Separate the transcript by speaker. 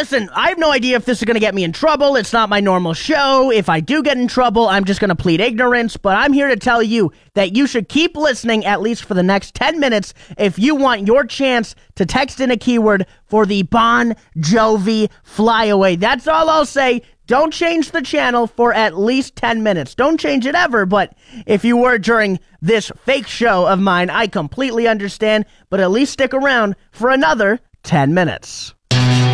Speaker 1: listen, I have no idea if this is going to get me in trouble. It's not my normal show. If I do get in trouble, I'm just going to plead ignorance. But I'm here to tell you that you should keep listening at least for the next 10 minutes if you want your chance to text in a keyword for the Bon Jovi Flyaway. That's all I'll say. Don't change the channel for at least 10 minutes. Don't change it ever, but if you were during this fake show of mine, I completely understand, but at least stick around for another 10 minutes.